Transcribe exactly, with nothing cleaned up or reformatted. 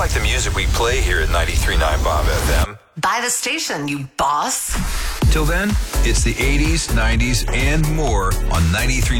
like the music we play here at ninety-three point nine Bob F M. Buy the station, you boss. Till then, it's the eighties, nineties, and more on ninety-three point nine